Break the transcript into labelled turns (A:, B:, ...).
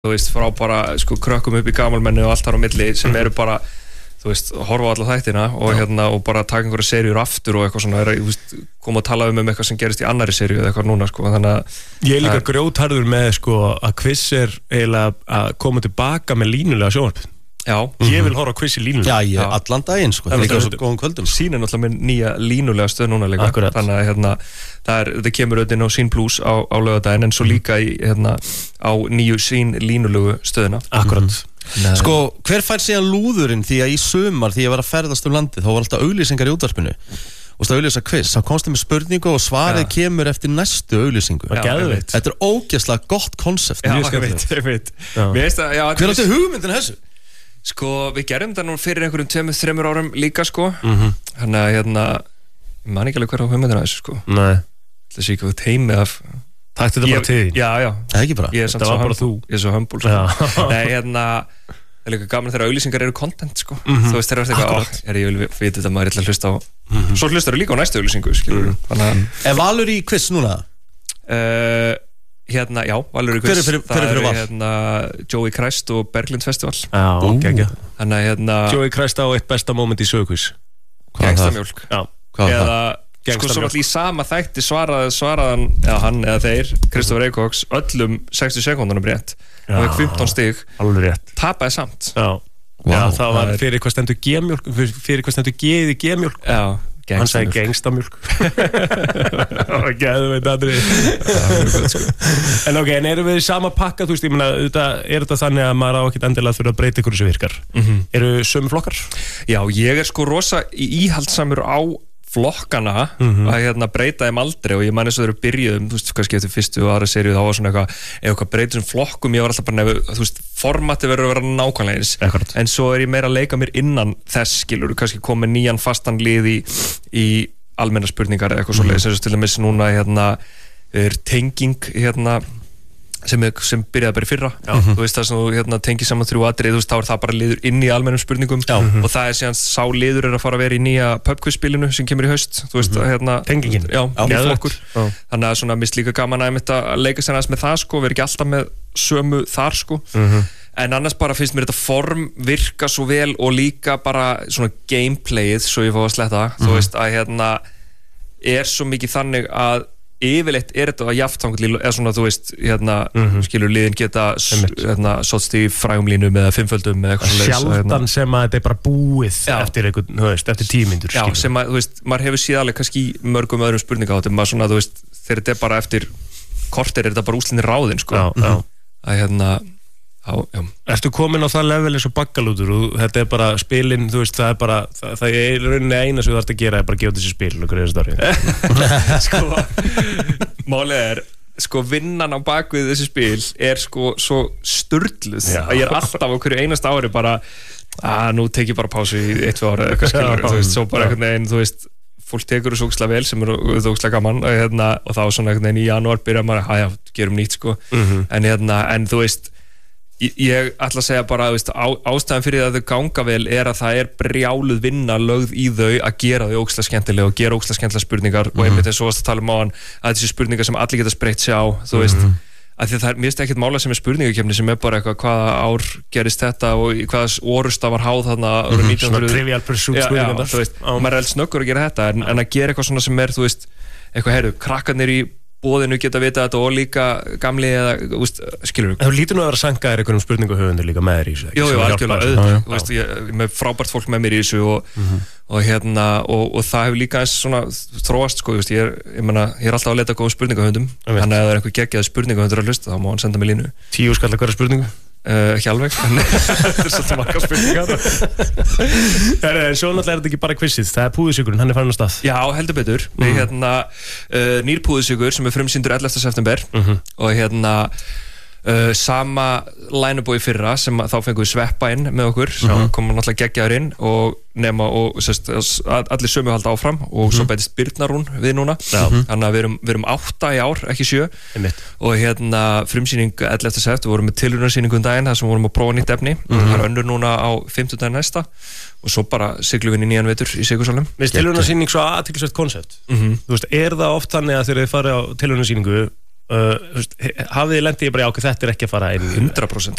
A: þú veist, frá bara sko krökkum upp í gamalmenni og allt þar á milli sem eru bara, þú veist, horfa á alla þættina og og bara taka einhverja seríur aftur og eitthvað svona, þú veist, koma að tala eitthvað sem gerist í annarri seríu eða eitthvað núna, sko, þannig að
B: ég líka grjótharður með, sko, að Quiz eiginlega að koma tilbaka með línulega sjónvarp.
A: Já,
B: ég vil horfa á Quiz í línulega.
C: Já, ég allan daginn, sko, það er líka svo góðum kvöldum.
A: Sýn náttúrulega með nýja línulega stöð núna líka.
B: Akkurat.
A: Þannig að þetta kemur auðvitað inn á Sýn Plus á laugardaginn en svo líka í á nýju Sýn línulegu stöðina.
B: Akkurat.
C: Sko, hver fær síðan lúðurinn því að í sumar því ég var að ferðast landið, þá var alltaf auglýsingar í útvarpinu og það auglýsa Quiz, þá komstu með spurningu og svarið kemur eftir næstu auglýsingu. Þetta ógeðslega gott konsept.
A: Já, ég veit.
C: Hver átti hugmyndin þessu?
A: Sko, við gerum þetta nú fyrir einhverjum 2-3 árum líka, sko. Þannig að ég man ekki alveg hver á hugmyndina þessu, sko.
B: Nei.
A: Það sé ekki teimi af
B: Takk þetta bara til þín.
A: Já.
C: Það er ekki bara.
A: Þetta var bara þú. Ég er svo humble, sko. Nei, það er líka gaman þegar auglýsingar eru content, sko. Þú veist, þegar það er eitthvað, ég vil vita þetta, maður er til að hlusta á. Svo hlustar þú líka á næstu auglýsingu, skilur.
C: Er Valur í Quiz núna?
A: Já, Valur í Quiz.
C: Hver er fyrir Val?
A: Joey Christ og Berglind Festival.
B: Já, geggjað.
A: Þannig að
B: Joey Christ á eitt besta moment í söguquiz.
A: Gengstamjólk.
B: Já.
A: Eða sko svo í sama þætti svaraðan eða hann eða þeir Kristoffer Eikóks öllum 60 sekúndunum rétt og ekki 15 stig
B: alveg rétt
A: tapaði samt
B: það var fyrir hvað stendur G-mjólk fyrir hvað stendur G í G-mjólk hann sagði gengstamjólk geðveit aðri en erum við í sama pakka þú veist, ég meina, er þetta þannig að maður á ekkert endilega þurfa að breyta ykkur sem virkar eru sömu flokkar? Já, ég er sko rosa íhaldsamur á flokkana að breyta þeim aldrei og ég man eins og þeir eru byrjuðum, þú veist, kannski eftir fyrstu og aðra seríu þá var svona eitthvað breyta þessum flokkum ég var alltaf bara þú veist, formati verður að vera nákvæmlega eins en svo er ég meira að leika mér innan þess skilur, kannski komið nýjan fastan lið í almenna spurningar eða eitthvað svoleiðis, eins og til dæmis núna er tenging sem byrjaði bara í fyrra þú veist það sem þú tengir saman 3 atriði þú veist þá er það bara liður inn í almennum spurningum og það er síðan sá liður að fara að vera í nýja pubquiz-spilinu sem kemur í haust þú veist tengingin
A: nýr flokkur þannig að svona mist líka gaman að leika sér aðeins með það sko, við erum ekki alltaf með sömu þar sko en annars bara finnst mér þetta form virka svo vel og líka bara svona gameplayið svo ég fá að sletta þú veist að er svo mikið þannig að yfirleitt er þetta að jafntangli eða svona þú veist skilur liðin geta sótst í frægumlínum eða 5-földum eða eitthvað
B: sjaldan sem að þetta er bara búið eftir einhvern, þú veist, eftir 10 mínútur
A: já, sem að, þú veist, maður hefur síðan alveg kannski í mörgum öðrum spurningaháttum maður svona, þú veist, þegar þetta er bara eftir korter er þetta bara úrslinni ráðin, sko að
B: Ertu komin á það level eins og baggalútur og þetta er bara spilin, þú veist, það er bara það er rauninni eina sem þú þarft að gera er bara að gefa þessi spil og hverju þessi
A: sko, málið sko vinnan á bakvið þessi spil er sko svo sturluð að ég er alltaf á hverju einasta ári bara nú tek ég bara pásu í 1-2 ára eitthvað skilur, þú veist, svo bara einhvern veginn, þú veist fólk tekur þessu ógeðslega vel sem er ógeðslega gaman og þá svona einhvern veginn í janúar byrja maður, gerum nýtt sko en þú veist ég ætla að segja bara að ástæðan fyrir að þau ganga vel er að það er brjáluð vinna lögð í þau að gera þau ógeðslega skemmtilega og gera ógeðslega skemmtilega spurningar og einmitt eins og að tala á hann að þessi spurningar sem allir geta spreytt sig á þú veist, að því það er mjög ekkert mála sem er spurningakefni sem er bara eitthvað hvaða ár gerist þetta og hvaða orrusta var háð þarna árið 1900
B: svona trivial pursuit spurningar
A: þú veist, maður er alls snöggur að gera þetta en að gera eitthvað svona sem er, þú veist eitthvað, heyrðu, krakkarnir í bóðinu geta vita þetta og líka gamli eða, skilur
B: þú lítur nú að vera að sanga þér einhverjum spurningahöfundur líka með þér í þessu
A: jú, algjörlega, þú veist, ég með frábært fólk með mér í þessu og það hefur líka eins svona þróast, sko, ég er alltaf að leita góðum spurningahöfundum þannig að það er einhver geggjaði spurningahöfundur að hlusta þá má hann senda mig línu 10 skall hverja spurningu ekki alveg þetta er svolítið marga spurningar
B: svo náttúrulega er þetta ekki bara quizið það er púðusykurinn, hann er farin á stað
A: já, heldur betur við nýr púðusykur sem er frumsýndur 11. september og sama line-up í fyrra sem þá fengum við Sveppa inn með okkur sem kom náttúrulega geggjaður inn og nema og allir sömu halda áfram og svo bætist Birnarún við núna þannig að við erum 8 í ár, ekki 7 og frumsýning 11. sept við vorum með tilraunarsýningu daginn þar sem vorum að prófa nýtt efni það er önnur núna á 5. daginn næsta og svo bara siglum við inn í nýjan vetur í Sigursalum
B: með tilraunarsýning svo athyglisvert koncept þú veist, er það oft þannig að þegar þið farið á tilraunarsýningu hafið þið lendið bara ákveð þetta ekki að fara inn
A: 100%